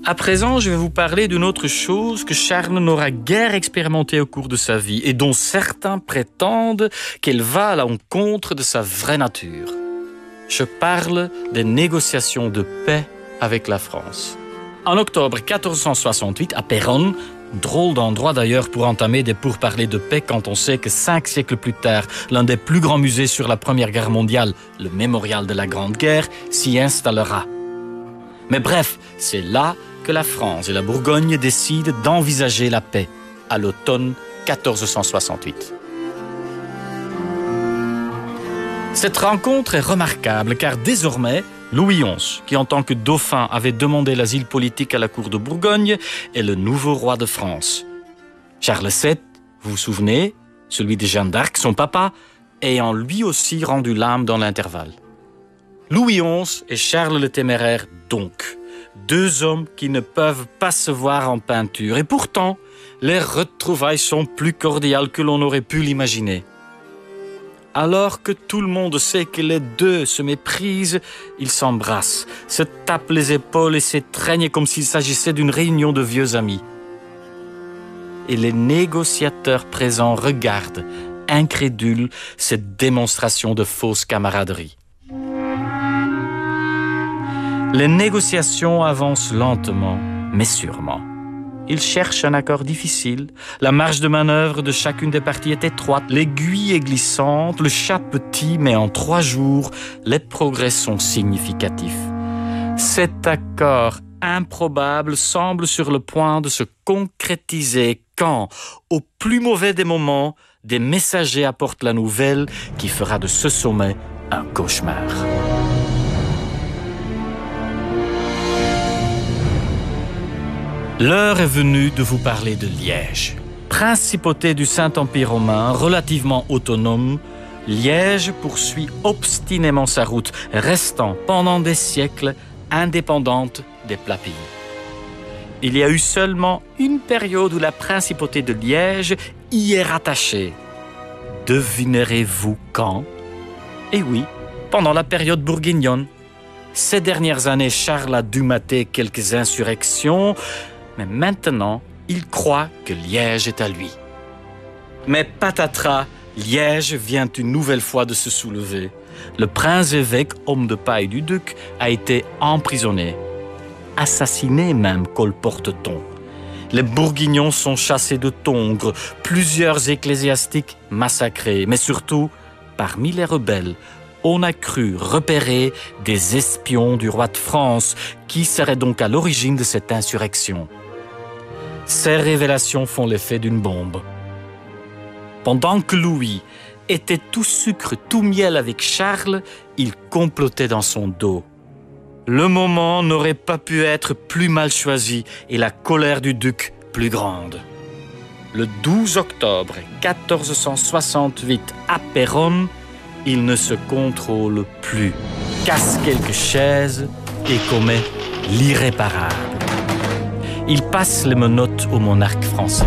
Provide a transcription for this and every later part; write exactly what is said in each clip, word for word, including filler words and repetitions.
À présent, je vais vous parler d'une autre chose que Charles n'aura guère expérimentée au cours de sa vie et dont certains prétendent qu'elle va à l'encontre de sa vraie nature. Je parle des négociations de paix avec la France. En octobre quatorze cent soixante-huit, à Péronne, drôle d'endroit d'ailleurs pour entamer des pourparlers de paix quand on sait que cinq siècles plus tard, l'un des plus grands musées sur la Première Guerre mondiale, le Mémorial de la Grande Guerre, s'y installera. Mais bref, c'est là que la France et la Bourgogne décident d'envisager la paix, à l'automne quatorze cent soixante-huit. Cette rencontre est remarquable car désormais, Louis onze, qui en tant que dauphin avait demandé l'asile politique à la cour de Bourgogne, est le nouveau roi de France. Charles sept, vous vous souvenez, celui de Jeanne d'Arc, son papa, ayant lui aussi rendu l'âme dans l'intervalle. Louis onze et Charles le Téméraire donc, deux hommes qui ne peuvent pas se voir en peinture. Et pourtant, les retrouvailles sont plus cordiales que l'on aurait pu l'imaginer. Alors que tout le monde sait que les deux se méprisent, ils s'embrassent, se tapent les épaules et s'étreignent comme s'il s'agissait d'une réunion de vieux amis. Et les négociateurs présents regardent, incrédules, cette démonstration de fausse camaraderie. Les négociations avancent lentement, mais sûrement. Ils cherchent un accord difficile. La marge de manœuvre de chacune des parties est étroite. L'aiguille est glissante, le chat petit, mais en trois jours, les progrès sont significatifs. Cet accord improbable semble sur le point de se concrétiser quand, au plus mauvais des moments, des messagers apportent la nouvelle qui fera de ce sommet un cauchemar. L'heure est venue de vous parler de Liège. Principauté du Saint-Empire romain, relativement autonome, Liège poursuit obstinément sa route, restant pendant des siècles indépendante des plats pays. Il y a eu seulement une période où la principauté de Liège y est rattachée. Devinerez-vous quand? Eh oui, pendant la période bourguignonne. Ces dernières années, Charles a dû mater quelques insurrections, mais maintenant, il croit que Liège est à lui. Mais patatras, Liège vient une nouvelle fois de se soulever. Le prince-évêque, homme de paille du duc, a été emprisonné. Assassiné même, colporte-t-on. Les Bourguignons sont chassés de Tongres, plusieurs ecclésiastiques massacrés, mais surtout, parmi les rebelles, on a cru repérer des espions du roi de France qui seraient donc à l'origine de cette insurrection. Ces révélations font l'effet d'une bombe. Pendant que Louis était tout sucre, tout miel avec Charles, il complotait dans son dos. Le moment n'aurait pas pu être plus mal choisi et la colère du duc plus grande. Le douze octobre quatorze cent soixante-huit, à Péronne, il ne se contrôle plus, casse quelques chaises et commet l'irréparable. Il passe les menottes au monarque français.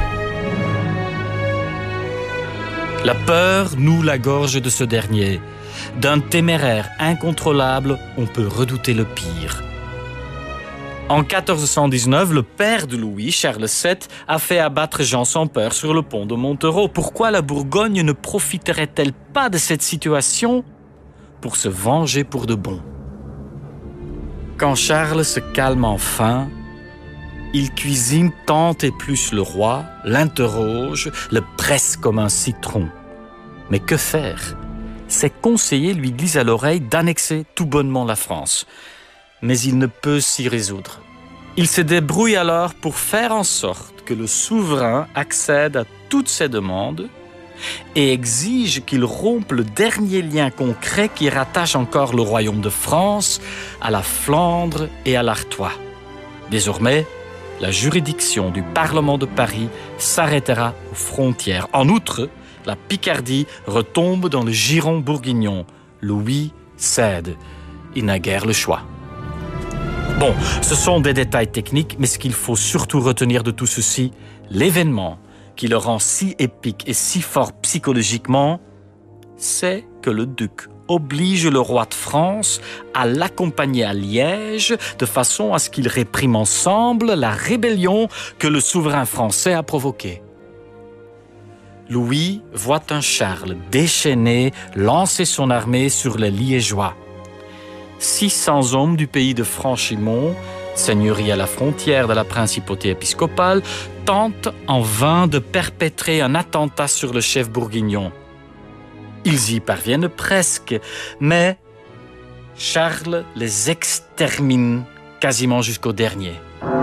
La peur noue la gorge de ce dernier. D'un téméraire incontrôlable, on peut redouter le pire. En quatorze cent dix-neuf, le père de Louis, Charles sept, a fait abattre Jean sans peur sur le pont de Montereau. Pourquoi la Bourgogne ne profiterait-elle pas de cette situation pour se venger pour de bon? Quand Charles se calme enfin, il cuisine tant et plus le roi, l'interroge, le presse comme un citron. Mais que faire? Ses conseillers lui disent à l'oreille d'annexer tout bonnement la France. Mais il ne peut s'y résoudre. Il se débrouille alors pour faire en sorte que le souverain accède à toutes ses demandes et exige qu'il rompe le dernier lien concret qui rattache encore le royaume de France à la Flandre et à l'Artois. Désormais, la juridiction du Parlement de Paris s'arrêtera aux frontières. En outre, la Picardie retombe dans le giron bourguignon. Louis cède. Il n'a guère le choix. Bon, ce sont des détails techniques, mais ce qu'il faut surtout retenir de tout ceci, l'événement qui le rend si épique et si fort psychologiquement, c'est que le duc oblige le roi de France à l'accompagner à Liège de façon à ce qu'ils répriment ensemble la rébellion que le souverain français a provoquée. Louis voit un Charles déchaîné lancer son armée sur les Liégeois. six cents hommes du pays de Franchimont, seigneurie à la frontière de la principauté épiscopale, tentent en vain de perpétrer un attentat sur le chef bourguignon. Ils y parviennent presque, mais Charles les extermine quasiment jusqu'au dernier.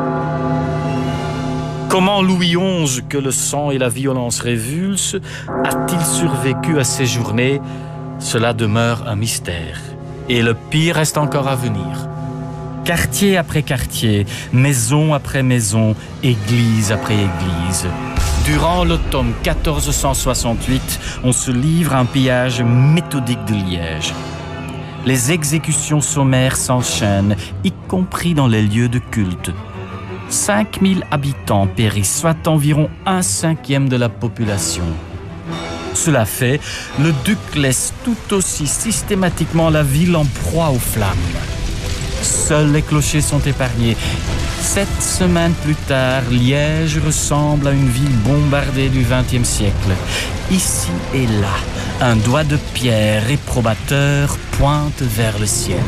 Comment Louis onze, que le sang et la violence révulsent, a-t-il survécu à ces journées? Cela demeure un mystère. Et le pire reste encore à venir. Quartier après quartier, maison après maison, église après église. Durant l'automne quatorze cent soixante-huit, on se livre à un pillage méthodique de Liège. Les exécutions sommaires s'enchaînent, y compris dans les lieux de culte. cinq mille habitants périssent, soit environ un cinquième de la population. Cela fait, le duc laisse tout aussi systématiquement la ville en proie aux flammes. Seuls les clochers sont épargnés. Sept semaines plus tard, Liège ressemble à une ville bombardée du vingtième siècle. Ici et là, un doigt de pierre réprobateur pointe vers le ciel.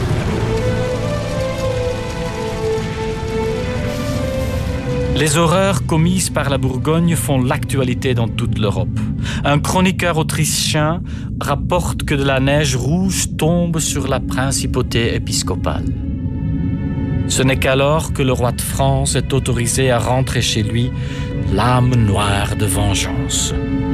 Les horreurs commises par la Bourgogne font l'actualité dans toute l'Europe. Un chroniqueur autrichien rapporte que de la neige rouge tombe sur la principauté épiscopale. Ce n'est qu'alors que le roi de France est autorisé à rentrer chez lui, l'âme noire de vengeance.